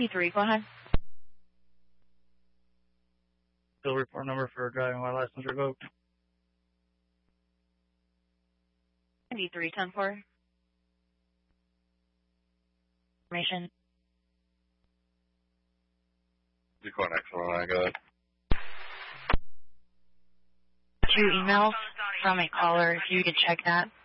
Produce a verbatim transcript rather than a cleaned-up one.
D three, go ahead. Still report number for driving while license revoked. D three, ten four. Information. Decor next one, I got it. Two emails from a caller, if you could check that.